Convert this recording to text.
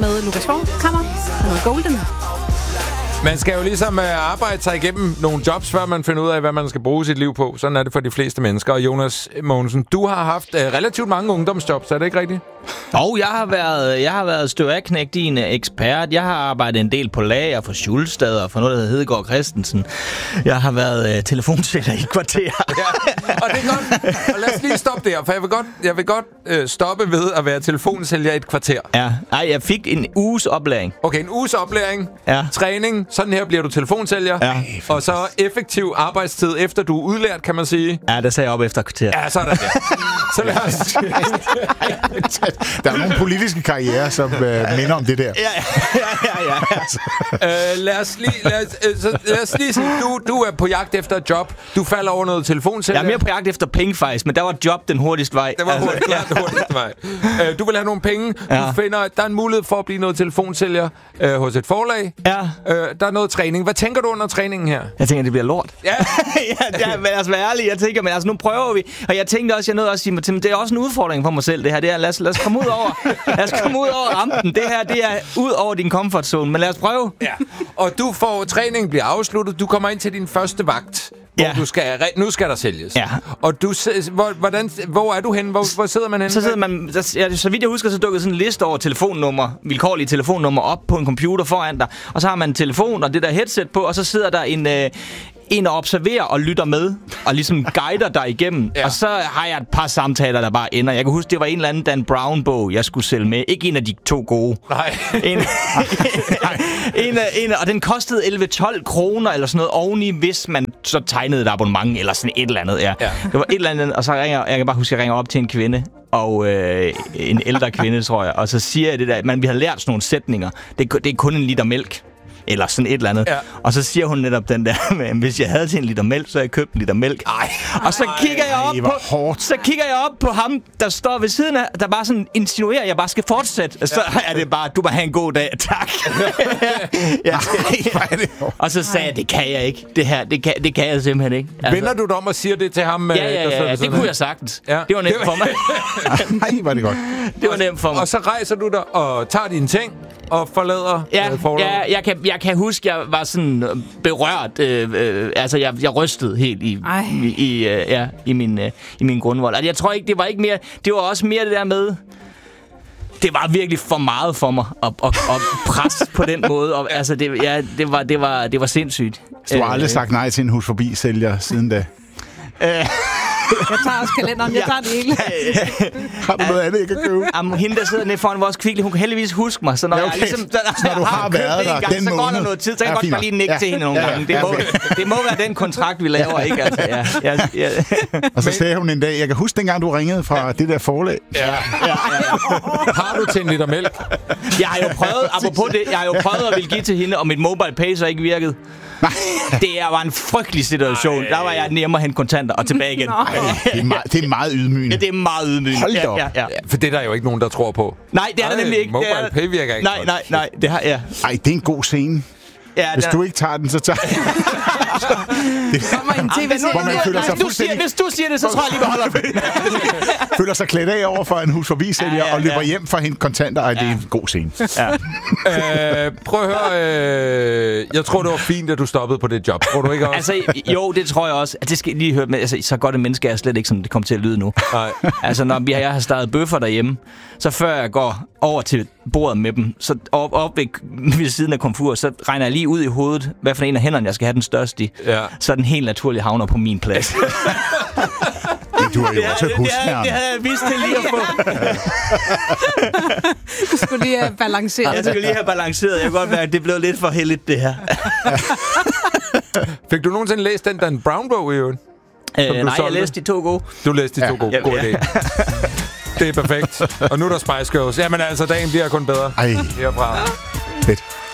med Lukas Forkammer og noget Golden. Man skal jo ligesom arbejde sig igennem nogle jobs, før man finder ud af, hvad man skal bruge sit liv på. Sådan er det for de fleste mennesker. Og Jonas Mogensen, du har haft relativt mange ungdomsjobs, er det ikke rigtigt? Og jeg har været støvaknægt, din ekspert. Jeg har arbejdet en del på lager for Schulstad og for noget, der hedder Hedegaard Christensen. Jeg har været telefonsælger i et kvarter. Ja, og det er godt. Og lad os lige stoppe der, for jeg vil godt stoppe ved at være telefonsælger i et kvarter. Ja, nej, jeg fik en uges oplæring. Okay, en uges oplæring, ja. Træning, sådan her bliver du telefonsælger. Ja. Og så effektiv arbejdstid efter du er udlært, kan man sige. Ja, der sagde jeg op efter et kvarter. Ja, sådan der. Så lad os... Der er nogle politiske karrierer, som minder om det der. Lad os lige sige, du er på jagt efter et job. Du falder over noget telefonsælger. Jeg er mere på jagt efter penge, faktisk, men der var job den hurtigste vej. Det var den hurtigste vej. Du vil have nogle penge. Ja. Du finder, der er en mulighed for at blive noget telefonsælger hos et forlag. Ja. Der er noget træning. Hvad tænker du under træningen her? Jeg tænker, det bliver lort. Ja. Ja, men altså, være ærlig. Jeg tænker, men altså, nu prøver vi. Og jeg tænkte også, jeg nåede også at sige mig til, det er også en udfordring for mig selv, det her. Det er, lad os komme ud over. Lad os komme ud over rampen. Det her, det er ud over din comfort zone. Men lad os prøve. Ja. Og du får træningen bliver afsluttet. Du kommer ind til din første vagt. Hvor nu skal der sælges. Ja. Og du, hvor er du henne? Hvor sidder man henne? Så sidder man, så vidt jeg husker, så dukker sådan en liste over telefonnummer, vilkårlige telefonnummer op på en computer foran dig. Og så har man en telefon og det der headset på, og så sidder der en og observerer og lytter med, og ligesom guider dig igennem. Ja. Og så har jeg et par samtaler, der bare ender. Jeg kan huske, det var en eller anden Dan Brown-bog, jeg skulle sælge med. Ikke en af de to gode. Nej. Og den kostede 11-12 kroner eller sådan noget oveni, hvis man så tegnede et abonnement eller sådan et eller andet. Ja. Det var et eller andet, og så jeg kan bare huske, at jeg ringer op til en kvinde, og en ældre kvinde, tror jeg. Og så siger jeg det der, vi har lært sådan nogle sætninger. Det er kun en liter mælk. Eller sådan et eller andet. Ja. Og så siger hun netop den der, hvis jeg havde til en liter mælk, så havde jeg købt en liter mælk. Og så kigger jeg op på ham, der står ved siden af, der bare sådan insinuerer, at jeg bare skal fortsætte. Så er det bare, du må have en god dag. Tak. Ja. Og så sagde jeg, det kan jeg ikke. Det her, det kan jeg simpelthen ikke. Altså. Vender du dig om og siger det til ham? Ja, det kunne jeg sagtens. Ja. Det var nemt for mig. Nej, var det godt. Det var nemt for mig. Og så rejser du dig og tager dine ting og forlader forlaget. Jeg kan huske, jeg var sådan berørt. Altså, jeg rystede helt i min grundvold. Altså, jeg tror ikke, det var ikke mere... Det var også mere det der med... Det var virkelig for meget for mig at presse på den måde. Og, altså, det var sindssygt. Så du har aldrig sagt nej til en hus forbi sælger siden da? Jeg tager også kalenderen, jeg tager det hele. Har du noget andet, jeg kan købe? Hende, der sidder nede foran vores Kvickly, hun kan heldigvis huske mig. Så når jeg ligesom, når du har været der den så går der noget tid, så kan jeg godt bare lige nikke til hende nogle gange. Det må være den kontrakt, vi laver, ikke? Altså, Og så sagde hun en dag, jeg kan huske dengang, du ringede fra det der forlag. Ja. Har du til en liter mælk? Jeg har jo prøvet, apropos det, at ville give til hende, og mit mobile pay så ikke virkede. Det var en frygtelig situation. Der var jeg nemmere hen kontanter og tilbage igen. Det er meget ydmygende. Ja, det er meget ydmygende. Hold da op. Ja, for det er der jo ikke nogen, der tror på. Nej, det er der nemlig ikke. Mobile pay virker ikke. Nej, det har jeg. Ej, det er en god scene. Ja, hvis du ikke tager den, så tager det kommer en tv-serie. Hvis du siger det, så tror jeg lige, beholder det. Føler sig klædt af over for en hus forbi sælger og løber hjem for hende kontanter. Ej, det er en god scene. Ja. Prøv at høre. Jeg tror, det var fint, at du stoppede på det job. Tror du ikke også? Altså, jo, det tror jeg også. Det skal lige høre med. Altså, så godt et menneske er jeg slet ikke, som det kommer til at lyde nu. Nej. Altså, når jeg har startet bøffer derhjemme, så før jeg går over til bordet med dem, så op ved siden af komfur, så regner jeg lige ud i hovedet, hvad for en af hænderne, jeg skal have den største i. Ja. Så den helt naturligt havner på min plads. Du har jo også et husherren. Det havde jeg vist til lige at få. Du skulle lige have balanceret. Jeg skulle lige have balanceret. Jeg kan godt mærke, at det blev lidt for heldigt, det her. Fik du nogensinde læst den Dan Brown-bog i øvrigt? Nej, jeg læste de to gode. Du læste de to gode. God idé. Det er perfekt. Og nu er der Spice Girls. Jamen altså, dagen bliver kun bedre. Ej. Herfra. Fedt.